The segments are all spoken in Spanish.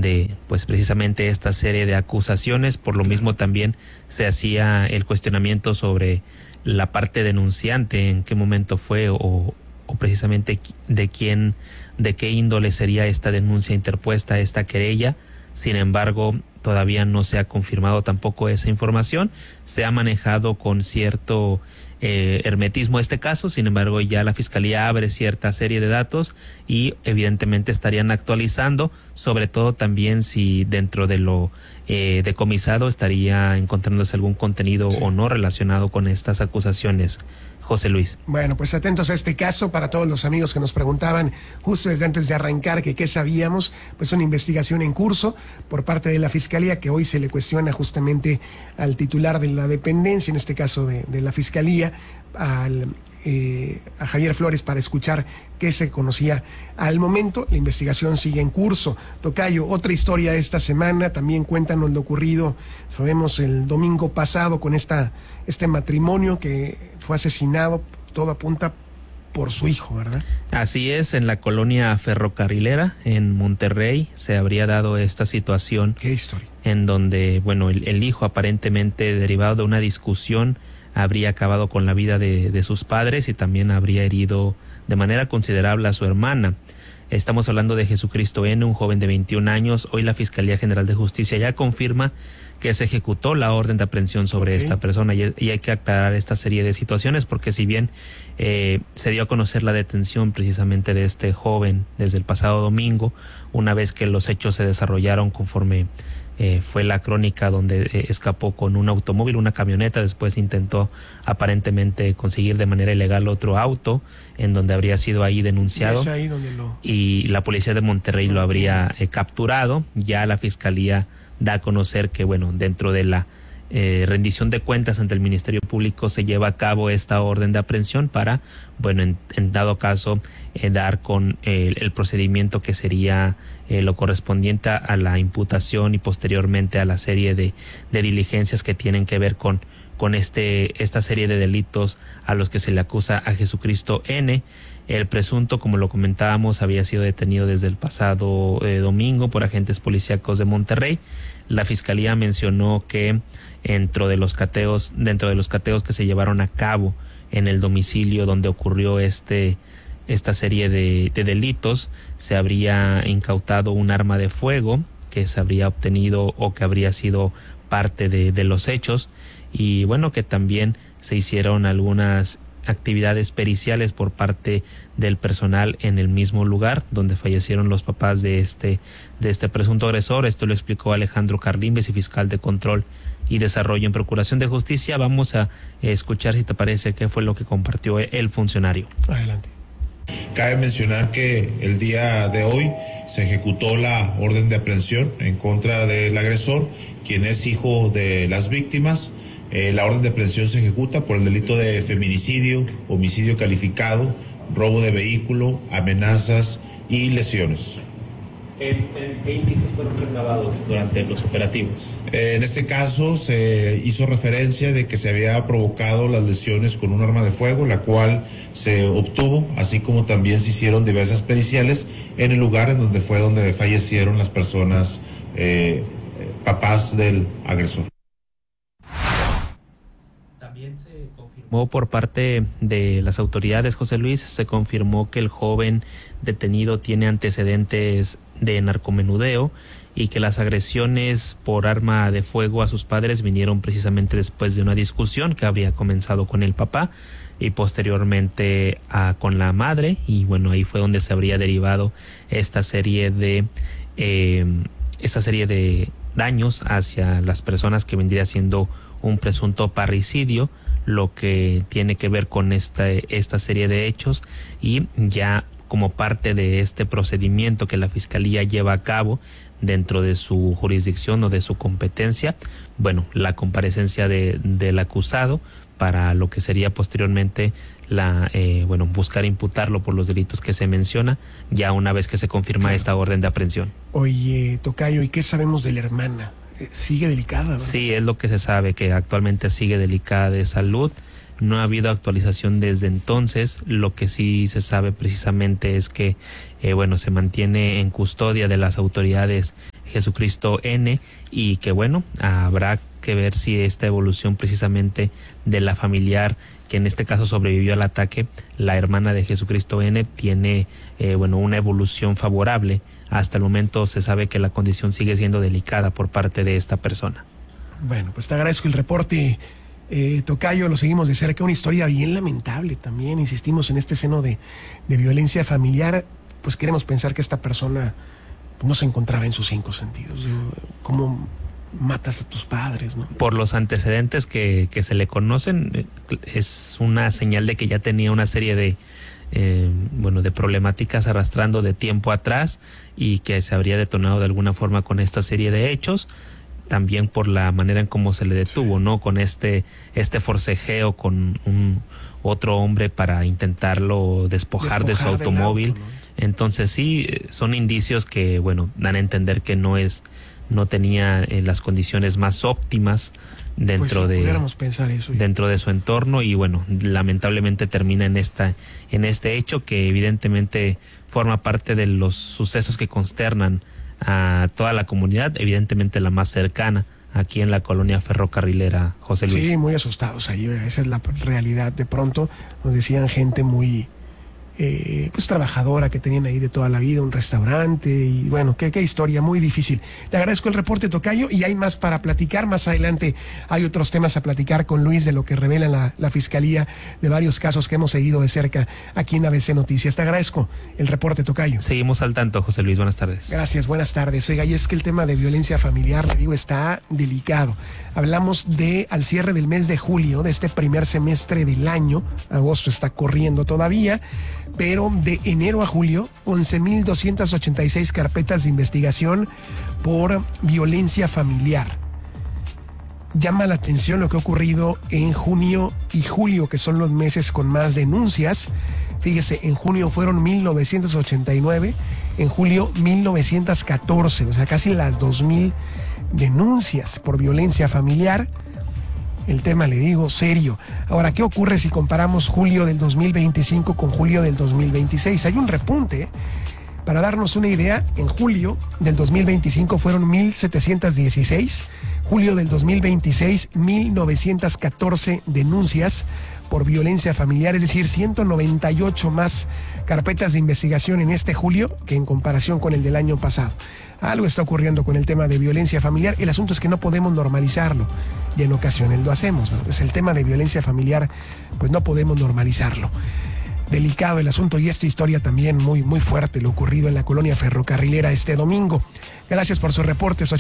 pues precisamente esta serie de acusaciones. Por lo mismo también se hacía el cuestionamiento sobre la parte denunciante, en qué momento fue o precisamente de qué índole sería esta denuncia interpuesta, esta querella. Sin embargo, todavía no se ha confirmado tampoco esa información. Se ha manejado con cierto hermetismo este caso. Sin embargo, ya la Fiscalía abre cierta serie de datos y evidentemente estarían actualizando, sobre todo también si dentro de lo decomisado estaría encontrándose algún contenido o no relacionado con estas acusaciones. José Luis. Bueno, pues atentos a este caso. Para todos los amigos que nos preguntaban justo desde antes de arrancar que qué sabíamos, pues una investigación en curso por parte de la Fiscalía, que hoy se le cuestiona justamente al titular de la dependencia, en este caso de la Fiscalía, a Javier Flores, para escuchar qué se conocía al momento. La investigación sigue en curso. Tocayo, otra historia de esta semana, también cuéntanos lo ocurrido, sabemos, el domingo pasado con este matrimonio que fue asesinado, todo apunta, por su hijo, ¿verdad? Así es, en la colonia ferrocarrilera, en Monterrey, se habría dado esta situación. ¿Qué historia? En donde, bueno, el hijo, aparentemente derivado de una discusión, habría acabado con la vida de sus padres y también habría herido de manera considerable a su hermana. Estamos hablando de Jesucristo N., un joven de 21 años. Hoy la Fiscalía General de Justicia ya confirma que se ejecutó la orden de aprehensión sobre esta persona y hay que aclarar esta serie de situaciones porque si bien se dio a conocer la detención precisamente de este joven desde el pasado domingo, una vez que los hechos se desarrollaron conforme fue la crónica donde escapó con un automóvil, una camioneta, después intentó aparentemente conseguir de manera ilegal otro auto en donde habría sido ahí denunciado y la policía de Monterrey lo habría capturado. Ya la Fiscalía da a conocer que, bueno, dentro de la rendición de cuentas ante el Ministerio Público se lleva a cabo esta orden de aprehensión para, bueno, en dado caso, dar con el procedimiento que sería lo correspondiente a la imputación y posteriormente a la serie de diligencias que tienen que ver con esta serie de delitos a los que se le acusa a Jesucristo N. El presunto, como lo comentábamos, había sido detenido desde el pasado domingo por agentes policíacos de Monterrey. La Fiscalía mencionó que dentro de los cateos que se llevaron a cabo en el domicilio donde ocurrió esta serie de delitos, se habría incautado un arma de fuego que se habría obtenido o que habría sido parte de los hechos, y bueno, que también se hicieron algunas actividades periciales por parte del personal en el mismo lugar donde fallecieron los papás de este presunto agresor. Esto lo explicó Alejandro Carlimbes, fiscal de Control y Desarrollo en Procuración de Justicia. Vamos a escuchar, si te parece, qué fue lo que compartió el funcionario. Adelante. Cabe mencionar que el día de hoy se ejecutó la orden de aprehensión en contra del agresor, quien es hijo de las víctimas. La orden de aprehensión se ejecuta por el delito de feminicidio, homicidio calificado, robo de vehículo, amenazas y lesiones. ¿Qué indicios fueron recabados durante los operativos? En este caso se hizo referencia de que se había provocado las lesiones con un arma de fuego, la cual se obtuvo, así como también se hicieron diversas periciales en el lugar en donde fallecieron las personas, papás del agresor. También se confirmó por parte de las autoridades, José Luis, se confirmó que el joven detenido tiene antecedentes de narcomenudeo y que las agresiones por arma de fuego a sus padres vinieron precisamente después de una discusión que habría comenzado con el papá y posteriormente con la madre, y bueno, ahí fue donde se habría derivado esta serie de daños hacia las personas, que vendría siendo un presunto parricidio, lo que tiene que ver con esta serie de hechos. Y ya como parte de este procedimiento que la Fiscalía lleva a cabo dentro de su jurisdicción o de su competencia, bueno, la comparecencia del acusado para lo que sería posteriormente buscar imputarlo por los delitos que se menciona, ya una vez que se confirma esta orden de aprehensión. Oye, tocayo, ¿y qué sabemos de la hermana? ¿Sigue delicada, ¿verdad? Sí, es lo que se sabe, que actualmente sigue delicada de salud. No ha habido actualización desde entonces. Lo que sí se sabe precisamente es que se mantiene en custodia de las autoridades Jesucristo N, y que bueno, habrá que ver si esta evolución precisamente de la familiar que en este caso sobrevivió al ataque, la hermana de Jesucristo N, tiene una evolución favorable. Hasta el momento se sabe que la condición sigue siendo delicada por parte de esta persona. Bueno, pues te agradezco el reporte, tocayo, lo seguimos de cerca, una historia bien lamentable también, insistimos en este seno de violencia familiar, pues queremos pensar que esta persona no se encontraba en sus 5 sentidos. ¿Cómo matas a tus padres, no? Por los antecedentes que se le conocen, es una señal de que ya tenía una serie de problemáticas arrastrando de tiempo atrás y que se habría detonado de alguna forma con esta serie de hechos, también por la manera en cómo se le detuvo, ¿no? Con este forcejeo con otro hombre para intentarlo despojar de su automóvil. Auto, ¿no? Entonces sí, son indicios que, dan a entender que no tenía las condiciones más óptimas dentro dentro de su entorno, y lamentablemente termina en este hecho que evidentemente forma parte de los sucesos que consternan a toda la comunidad, evidentemente la más cercana aquí en la colonia ferrocarrilera, José Luis. Sí, muy asustados ahí, esa es la realidad. De pronto nos decían gente muy trabajadora que tenían ahí de toda la vida, un restaurante, y qué historia muy difícil. Te agradezco el reporte, tocayo, y hay más para platicar. Más adelante hay otros temas a platicar con Luis de lo que revela la Fiscalía de varios casos que hemos seguido de cerca aquí en ABC Noticias. Te agradezco el reporte, tocayo. Seguimos al tanto, José Luis, buenas tardes. Gracias, buenas tardes. Oiga, y es que el tema de violencia familiar, le digo, está delicado. Hablamos al cierre del mes de julio, de este primer semestre del año, agosto está corriendo todavía, pero de enero a julio, 11,286 carpetas de investigación por violencia familiar. Llama la atención lo que ha ocurrido en junio y julio, que son los meses con más denuncias. Fíjese, en junio fueron 1,989, en julio 1,914, o sea, casi las 2,000 denuncias por violencia familiar. El tema, le digo, serio. Ahora, ¿qué ocurre si comparamos julio del 2025 con julio del 2026? Hay un repunte. Para darnos una idea, en julio del 2025 fueron 1,716, julio del 2026 1,914 denuncias por violencia familiar, es decir, 198 más carpetas de investigación en este julio que en comparación con el del año pasado. Algo está ocurriendo con el tema de violencia familiar. El asunto es que no podemos normalizarlo, y en ocasiones lo hacemos, ¿no? Entonces el tema de violencia familiar, pues no podemos normalizarlo. Delicado el asunto, y esta historia también muy, muy fuerte, lo ocurrido en la colonia ferrocarrilera este domingo. Gracias por sus reportes.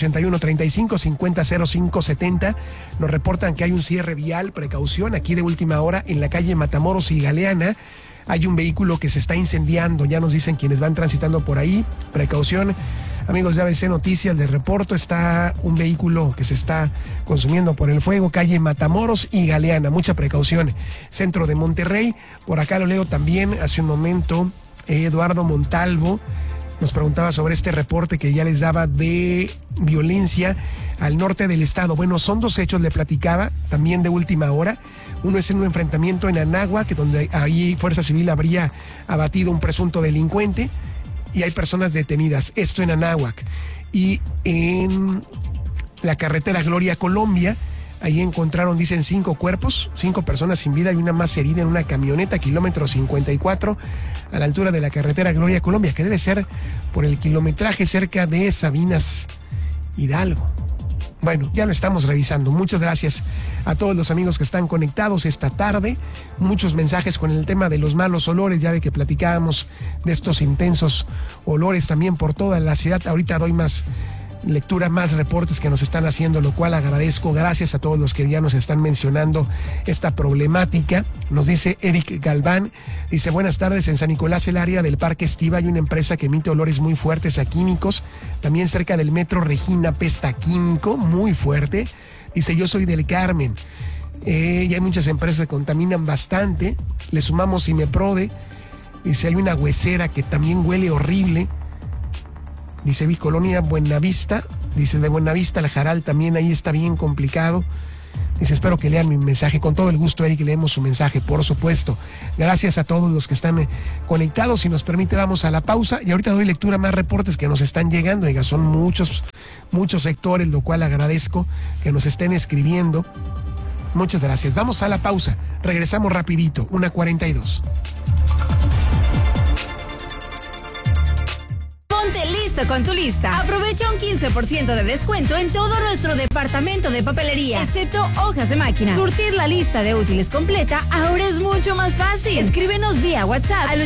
8135-500570. Nos reportan que hay un cierre vial, precaución, aquí de última hora en la calle Matamoros y Galeana. Hay un vehículo que se está incendiando, ya nos dicen quienes van transitando por ahí. Precaución. Amigos de ABC Noticias, les reporto, está un vehículo que se está consumiendo por el fuego, calle Matamoros y Galeana, mucha precaución. Centro de Monterrey, por acá lo leo también, hace un momento, Eduardo Montalvo nos preguntaba sobre este reporte que ya les daba de violencia al norte del estado. Bueno, son 2 hechos, le platicaba, también de última hora. Uno es en un enfrentamiento en Anáhuac, donde ahí Fuerza Civil habría abatido un presunto delincuente, y hay personas detenidas, esto en Anáhuac. Y en la carretera Gloria Colombia, ahí encontraron, dicen, 5 cuerpos, 5 personas sin vida y una más herida en una camioneta, kilómetro 54, a la altura de la carretera Gloria Colombia, que debe ser por el kilometraje cerca de Sabinas Hidalgo. Bueno, ya lo estamos revisando. Muchas gracias a todos los amigos que están conectados esta tarde. Muchos mensajes con el tema de los malos olores, ya de que platicábamos de estos intensos olores también por toda la ciudad. Ahorita doy más lectura, más reportes que nos están haciendo, lo cual agradezco. Gracias a todos los que ya nos están mencionando esta problemática. Nos dice Eric Galván, dice: buenas tardes, en San Nicolás, el área del Parque Estiva, hay una empresa que emite olores muy fuertes a químicos. También cerca del metro Regina pesta químico muy fuerte. Dice: yo soy del Carmen, y hay muchas empresas que contaminan bastante. Le sumamos Cimeprode. Dice: hay una huesera que también huele horrible. Dice: vi Colonia Buenavista. Dice: de Buenavista al Jaral también, ahí está bien complicado. Dice: espero que lean mi mensaje. Con todo el gusto, Eric, leemos su mensaje, por supuesto. Gracias a todos los que están conectados. Si nos permite, vamos a la pausa y ahorita doy lectura a más reportes que nos están llegando. Oiga, son muchos muchos sectores, lo cual agradezco que nos estén escribiendo. Muchas gracias. Vamos a la pausa. Regresamos rapidito, 1:42. Ponte listo con tu lista. Aprovecha un 15% de descuento en todo nuestro departamento de papelería, excepto hojas de máquina. Surtir la lista de útiles completa ahora es mucho más fácil. Escríbenos vía WhatsApp al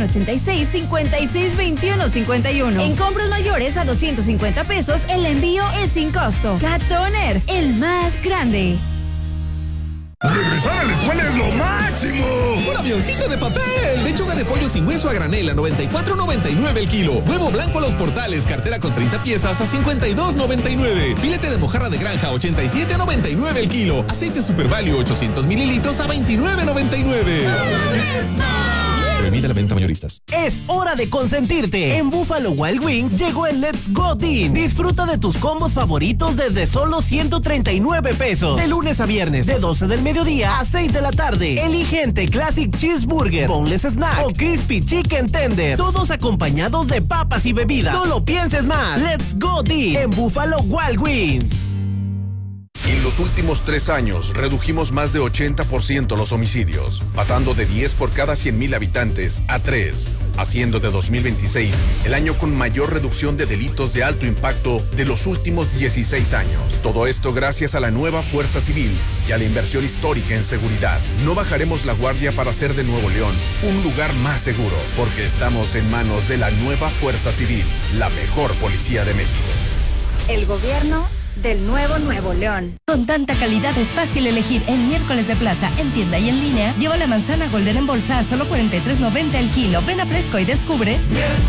8186-562151. En compras mayores a 250 pesos, el envío es sin costo. Cat Toner, el más grande. ¡Regresar a la escuela es lo máximo! ¡Un avioncito de papel! Lechuga de pollo sin hueso a granel a 94.99 el kilo. Huevo blanco a Los Portales, cartera con 30 piezas a 52.99. Filete de mojarra de granja a 87.99 el kilo. Aceite Super Value 800 mililitros a 29.99. Prohibida la venta mayoristas. Es hora de consentirte. En Buffalo Wild Wings llegó el Let's Go Deal. Disfruta de tus combos favoritos desde solo 139 pesos. De lunes a viernes, de 12 del mediodía a 6 de la tarde. Elige entre Classic Cheeseburger, Boneless Snack o Crispy Chicken Tender. Todos acompañados de papas y bebidas. No lo pienses más. Let's Go Deal en Buffalo Wild Wings. En los últimos 3 años redujimos más de 80% los homicidios, pasando de 10 por cada 100,000 habitantes a 3, haciendo de 2026 el año con mayor reducción de delitos de alto impacto de los últimos 16 años. Todo esto gracias a la nueva Fuerza Civil y a la inversión histórica en seguridad. No bajaremos la guardia para hacer de Nuevo León un lugar más seguro, porque estamos en manos de la nueva Fuerza Civil, la mejor policía de México. El gobierno del nuevo Nuevo León. Con tanta calidad es fácil elegir. En Miércoles de Plaza, en tienda y en línea, lleva la manzana Golden en bolsa a solo $43.90 el kilo. Ven a Fresco y descubre